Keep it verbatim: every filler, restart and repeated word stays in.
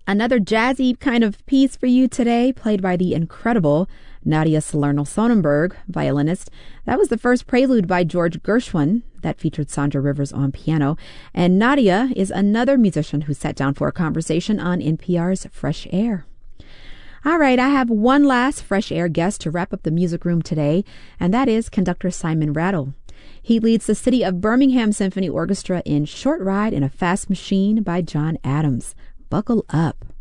Another jazzy kind of piece for you today, played by the incredible Nadia Salerno-Sonnenberg, violinist. That was the first prelude by George Gershwin that featured Sandra Rivers on piano. And Nadia is another musician who sat down for a conversation on N P R's Fresh Air. All right, I have one last Fresh Air guest to wrap up the music room today, and that is conductor Simon Rattle. He leads the City of Birmingham Symphony Orchestra in Short Ride in a Fast Machine by John Adams. Buckle up.